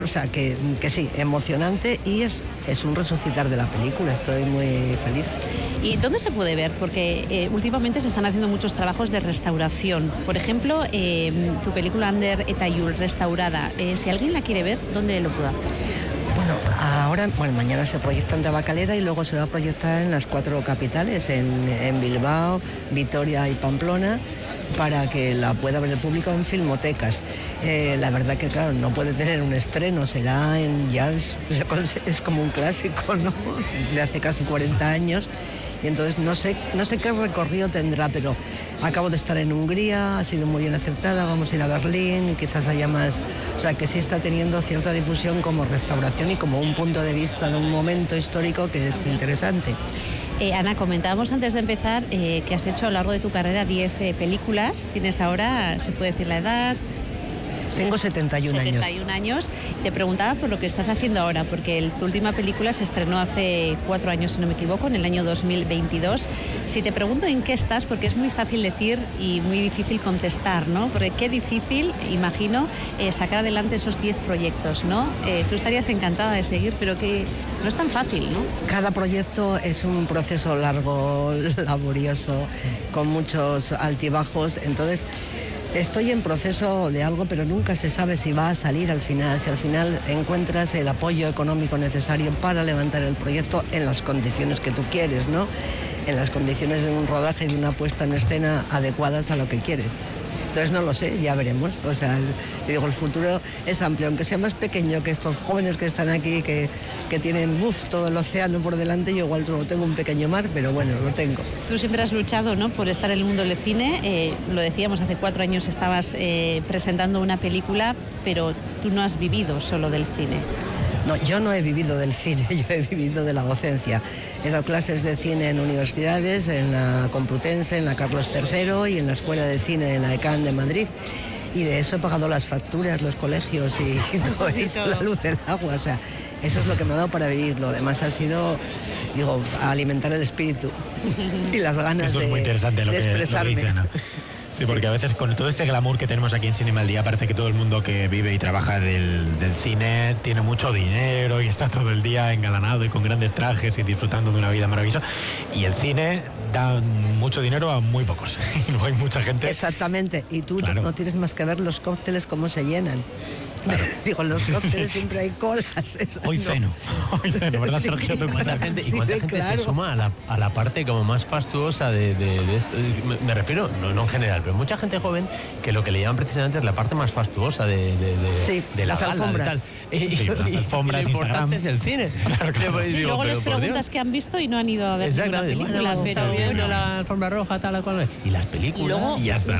O sea, que sí, emocionante y es un resucitar de la película, estoy muy feliz. ¿Y dónde se puede ver? Porque últimamente se están haciendo muchos trabajos de restauración. Por ejemplo, tu película Ander eta Iul, restaurada. Si alguien la quiere ver, ¿dónde lo puede hacer? Bueno, mañana se proyecta en Tabacalera y luego se va a proyectar en las 4 capitales, en Bilbao, Vitoria y Pamplona, para que la pueda ver el público en filmotecas. La verdad que, claro, no puede tener un estreno, será es como un clásico, ¿no? De hace casi 40 años. Y entonces no sé qué recorrido tendrá, pero acabo de estar en Hungría, ha sido muy bien aceptada, vamos a ir a Berlín, quizás haya más, o sea que sí está teniendo cierta difusión como restauración y como un punto de vista de un momento histórico que es interesante. Ana, comentábamos antes de empezar que has hecho a lo largo de tu carrera 10 películas, tienes ahora, se puede decir la edad... Tengo 71 años. Te preguntaba por lo que estás haciendo ahora, porque tu última película se estrenó hace 4 años, si no me equivoco, en el año 2022. Si te pregunto en qué estás, porque es muy fácil decir y muy difícil contestar, ¿no? Porque qué difícil, imagino, sacar adelante esos 10 proyectos, ¿no? Tú estarías encantada de seguir, pero que no es tan fácil, ¿no? Cada proyecto es un proceso largo, laborioso, con muchos altibajos, entonces... Estoy en proceso de algo, pero nunca se sabe si va a salir al final, si al final encuentras el apoyo económico necesario para levantar el proyecto en las condiciones que tú quieres, ¿no? En las condiciones de un rodaje y de una puesta en escena adecuadas a lo que quieres. Entonces no lo sé, ya veremos. O sea, el futuro es amplio, aunque sea más pequeño que estos jóvenes que están aquí, que tienen todo el océano por delante. Yo igual solo tengo un pequeño mar, pero bueno, lo tengo. Tú siempre has luchado, ¿no?, por estar en el mundo del cine. Lo decíamos, hace 4 años estabas presentando una película, pero tú no has vivido solo del cine. No, yo no he vivido del cine, yo he vivido de la docencia. He dado clases de cine en universidades, en la Complutense, en la Carlos III y en la Escuela de Cine en la ECAN de Madrid. Y de eso he pagado las facturas, los colegios y todo eso, la luz, el agua. O sea, eso es lo que me ha dado para vivir. Lo demás ha sido, alimentar el espíritu y las ganas es muy interesante de expresarme. Lo que dice Ana. Sí, porque a veces con todo este glamour que tenemos aquí en Cinema al Día parece que todo el mundo que vive y trabaja del cine tiene mucho dinero y está todo el día engalanado y con grandes trajes y disfrutando de una vida maravillosa. Y el cine da mucho dinero a muy pocos. Y luego hay mucha gente... Exactamente. Y tú no tienes más que ver los cócteles cómo se llenan. Claro. Digo, en los cócteles siempre hay colas. Hoy ceno, ¿verdad, sí, Sergio? ¿Cuánta gente, y cuánta gente se suma a la parte como más fastuosa de esto? Me refiero, no en general, pero mucha gente joven que lo que le llaman precisamente es la parte más fastuosa de las la alfombras. Sí, las alfombras, y lo importante es el cine. Claro. Sí, luego les preguntas qué han visto y no han ido a ver ninguna película. Bueno, viendo la alfombra roja, tal cual. Y las películas. Y luego, y ya está.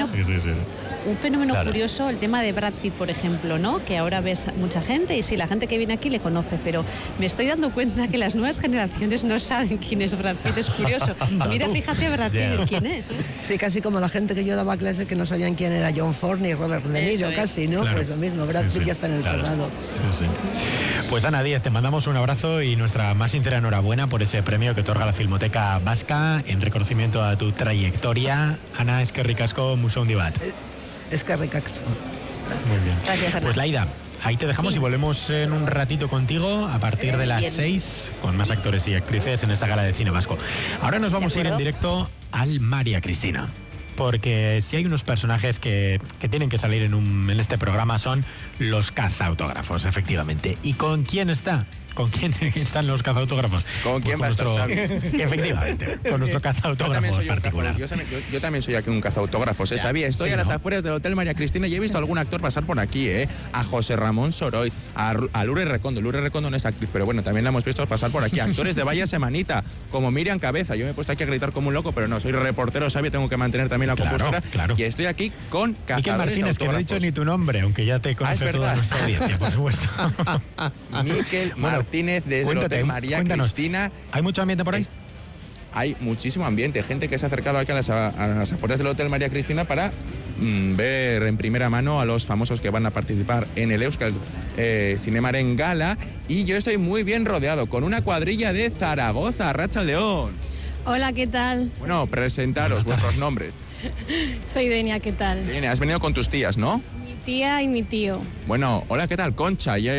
Un fenómeno claro. Curioso, el tema de Brad Pitt, por ejemplo, ¿no? Que ahora ves mucha gente y sí, la gente que viene aquí le conoce, pero me estoy dando cuenta que las nuevas generaciones no saben quién es Brad Pitt, es curioso. Mira, fíjate Brad Pitt, ¿quién es? Sí, casi como la gente que yo daba clase que no sabían quién era John Ford ni Robert De Niro, casi, ¿no? Claro. Pues lo mismo, Brad Pitt ya está en el pasado. Sí. Pues Ana Díez, te mandamos un abrazo y nuestra más sincera enhorabuena por ese premio que otorga la Filmoteca Vasca en reconocimiento a tu trayectoria. Ana, eskerrik asko, mucho handi bat. Es que ricacto. Muy bien. Gracias, Ana. Pues Laida, ahí te dejamos y volvemos en un ratito contigo a partir de las 6 con más actores y actrices en esta gala de cine vasco. Ahora nos vamos a ir en directo al María Cristina. Porque si hay unos personajes que tienen que salir en este programa son los cazautógrafos, efectivamente. ¿Y con quién está? ¿Con quién están los cazautógrafos? ¿Con quién va a estar Xavi? Efectivamente, con nuestro cazautógrafo particular. Yo también soy aquí un cazautógrafo, ¿eh? Xavi, estoy a las afueras del Hotel María Cristina y he visto a algún actor pasar por aquí, ¿eh? A José Ramón Soroy, a Lourdes Recondo. Lourdes Recondo no es actriz, pero bueno, también la hemos visto pasar por aquí. Actores de Vaya Semanita, como Miriam Cabeza. Yo me he puesto aquí a gritar como un loco, pero no, soy reportero, Xavi, tengo que mantener también la compostura. Claro. Y estoy aquí con cazadores Miquel Martínez, que no he dicho ni tu nombre, aunque ya te conoce toda nuestra audiencia, por supuesto. Miquel Martínez, desde el Hotel María Cristina. ¿Hay mucho ambiente por ahí? Hay muchísimo ambiente, gente que se ha acercado aquí a las afueras del Hotel María Cristina para ver en primera mano a los famosos que van a participar en el Euskal Cinemaren Gala. Y yo estoy muy bien rodeado con una cuadrilla de Zaragoza, Arratsaldeon. Hola, ¿qué tal? Bueno, presentaros vuestros nombres. Soy Denia, ¿qué tal? Bien, has venido con tus tías, ¿no? Mi tía y mi tío. Bueno, hola, ¿qué tal? Concha,